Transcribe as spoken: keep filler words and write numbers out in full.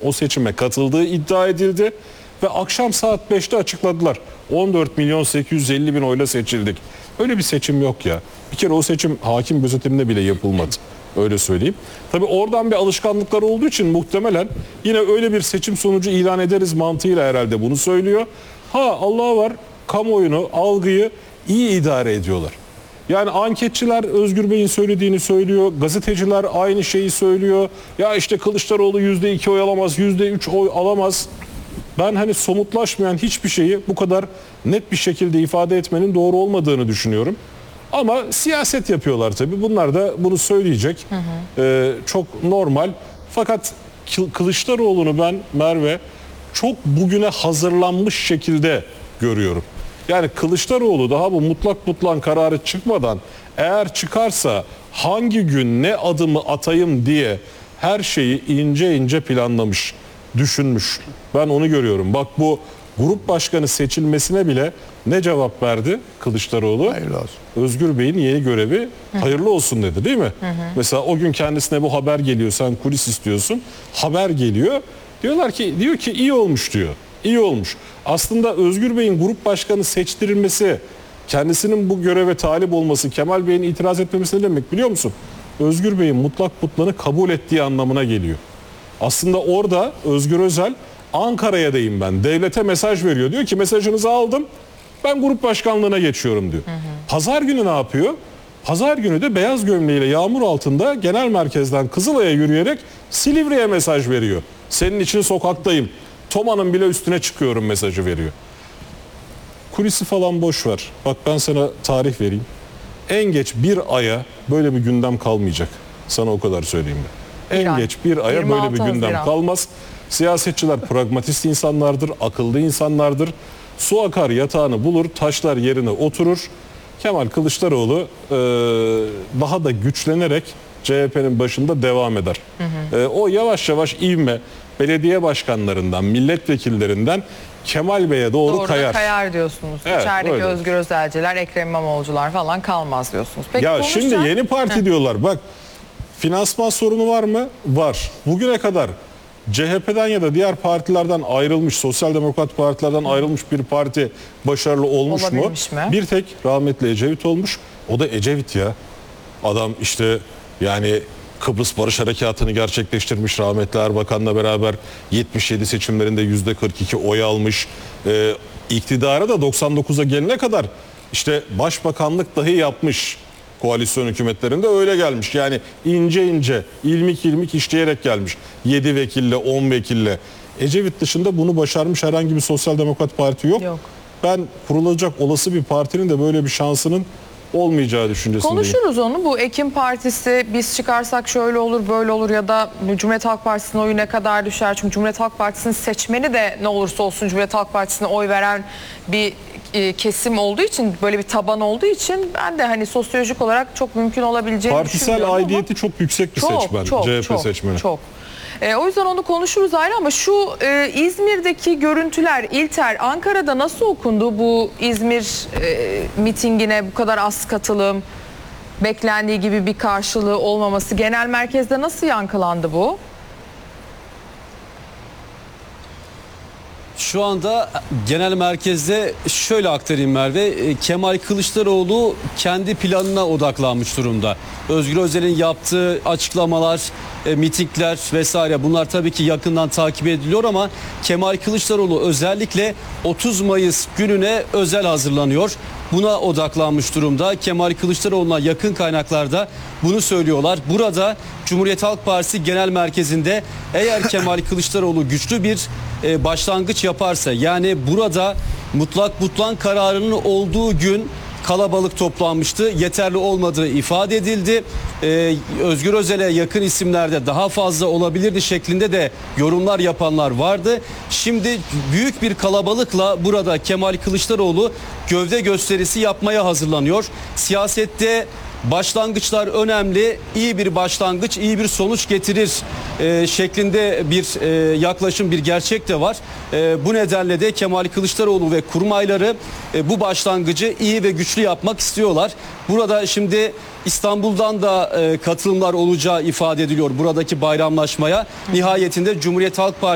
o seçime katıldığı iddia edildi ve akşam saat beşte açıkladılar. on dört milyon sekiz yüz elli bin oyla seçildik. Öyle bir seçim yok ya. Bir kere o seçim hakim gözetiminde bile yapılmadı. Öyle söyleyeyim. Tabii oradan bir alışkanlıklar olduğu için muhtemelen yine öyle bir seçim sonucu ilan ederiz mantığıyla herhalde bunu söylüyor. Ha Allah var, kamuoyunu, algıyı iyi idare ediyorlar. Yani anketçiler Özgür Bey'in söylediğini söylüyor. Gazeteciler aynı şeyi söylüyor. Ya işte Kılıçdaroğlu yüzde iki oy alamaz, yüzde üç oy alamaz. Ben hani somutlaşmayan hiçbir şeyi bu kadar net bir şekilde ifade etmenin doğru olmadığını düşünüyorum. Ama siyaset yapıyorlar tabii. Bunlar da bunu söyleyecek. Hı hı. Ee, çok normal. Fakat Kılıçdaroğlu'nu ben Merve çok bugüne hazırlanmış şekilde görüyorum. Yani Kılıçdaroğlu daha bu mutlak mutlak kararı çıkmadan eğer çıkarsa hangi gün ne adımı atayım diye her şeyi ince ince planlamış, düşünmüş. Ben onu görüyorum. Bak bu grup başkanı seçilmesine bile ne cevap verdi Kılıçdaroğlu? Hayırlı olsun. Özgür Bey'in yeni görevi hayırlı olsun dedi, değil mi? Hı hı. Mesela o gün kendisine bu haber geliyor, sen kulis istiyorsun. Haber geliyor. Diyorlar ki diyor ki iyi olmuş diyor. İyi olmuş. Aslında Özgür Bey'in grup başkanı seçtirilmesi, kendisinin bu göreve talip olması, Kemal Bey'in itiraz etmemesi ne demek biliyor musun? Özgür Bey'in mutlak mutlağını kabul ettiği anlamına geliyor. Aslında orada Özgür Özel Ankara'ya ben, devlete mesaj veriyor. Diyor ki mesajınızı aldım, ben grup başkanlığına geçiyorum diyor. Hı hı. Pazar günü ne yapıyor? Pazar günü de beyaz gömleğiyle yağmur altında genel merkezden Kızılay'a yürüyerek Silivri'ye mesaj veriyor. Senin için sokaktayım. Toma'nın bile üstüne çıkıyorum mesajı veriyor. Kulisi falan boş ver. Bak ben sana tarih vereyim. En geç bir aya böyle bir gündem kalmayacak. Sana o kadar söyleyeyim ben. En Yani, geç bir aya böyle bir gündem Haziran. kalmaz. Siyasetçiler pragmatist insanlardır, akıllı insanlardır. Su akar yatağını bulur, taşlar yerine oturur. Kemal Kılıçdaroğlu e, daha da güçlenerek C H P'nin başında devam eder. Hı hı. E, o yavaş yavaş ivme belediye başkanlarından, milletvekillerinden Kemal Bey'e doğru, doğru kayar. kayar diyorsunuz. Evet, İçerideki öyle. Özgür Özelciler, Ekrem İmamoğlu'cular falan kalmaz diyorsunuz. Peki, ya konuşacağım. şimdi yeni parti Heh. diyorlar. Bak finansman sorunu var mı? Var. Bugüne kadar C H P'den ya da diğer partilerden ayrılmış, sosyal demokrat partilerden Hı. ayrılmış bir parti başarılı olmuş mu? mi? Bir tek rahmetli Ecevit olmuş. O da Ecevit ya. Adam işte yani Kıbrıs Barış Harekatı'nı gerçekleştirmiş, rahmetli Erbakan'la beraber yetmiş yedi seçimlerinde yüzde kırk iki oy almış. Ee, iktidara da doksan dokuza gelene kadar işte başbakanlık dahi yapmış. Koalisyon hükümetlerinde öyle gelmiş. Yani ince ince, ilmik ilmik işleyerek gelmiş. yedi vekille, on vekille. Ecevit dışında bunu başarmış herhangi bir sosyal demokrat parti yok. Yok. Ben kurulacak olası bir partinin de böyle bir şansının olmayacağı düşüncesindeyim. Konuşuruz onu. Bu Ekim Partisi biz çıkarsak şöyle olur böyle olur ya da Cumhuriyet Halk Partisi'nin oyu ne kadar düşer? Çünkü Cumhuriyet Halk Partisi'nin seçmeni de ne olursa olsun Cumhuriyet Halk Partisi'ne oy veren bir e, kesim olduğu için, böyle bir taban olduğu için ben de hani sosyolojik olarak çok mümkün olabileceğini Partisel düşünüyorum. Partisel aidiyeti çok yüksek bir çok, seçmen. Çok, C H P çok, seçmeni. Çok. E, o yüzden onu konuşuruz ayrı ama şu e, İzmir'deki görüntüler, İlter, Ankara'da nasıl okundu bu İzmir e, mitingine bu kadar az katılım, beklendiği gibi bir karşılığı olmaması, genel merkezde nasıl yankılandı bu? Şu anda genel merkezde şöyle aktarayım Merve. Kemal Kılıçdaroğlu kendi planına odaklanmış durumda. Özgür Özel'in yaptığı açıklamalar, e, mitingler vesaire bunlar tabii ki yakından takip ediliyor ama Kemal Kılıçdaroğlu özellikle otuz Mayıs gününe özel hazırlanıyor. Buna odaklanmış durumda. Kemal Kılıçdaroğlu'na yakın kaynaklarda bunu söylüyorlar. Burada Cumhuriyet Halk Partisi Genel Merkezi'nde eğer Kemal Kılıçdaroğlu güçlü bir e, başlangıç yaparsa, yani burada mutlak mutlak kararının olduğu gün kalabalık toplanmıştı. Yeterli olmadığı ifade edildi. Ee, Özgür Özel'e yakın isimlerde daha fazla olabilirdi şeklinde de yorumlar yapanlar vardı. Şimdi büyük bir kalabalıkla burada Kemal Kılıçdaroğlu gövde gösterisi yapmaya hazırlanıyor. Siyasette başlangıçlar önemli. İyi bir başlangıç, iyi bir sonuç getirir e, şeklinde bir e, yaklaşım, bir gerçek de var. E, bu nedenle de Kemal Kılıçdaroğlu ve kurmayları e, bu başlangıcı iyi ve güçlü yapmak istiyorlar. Burada şimdi İstanbul'dan da e, katılımlar olacağı ifade ediliyor buradaki bayramlaşmaya. Nihayetinde Cumhuriyet Halk Partisi